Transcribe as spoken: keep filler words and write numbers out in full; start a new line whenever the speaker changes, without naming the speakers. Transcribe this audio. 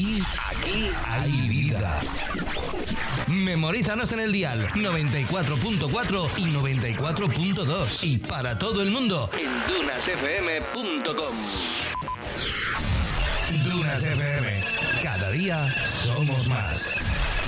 Aquí, aquí hay vida. Memorízanos en el dial noventa y cuatro punto cuatro y noventa y cuatro punto dos. Y para todo el mundo en dunas f m punto com. Dunas F M. Cada día somos más.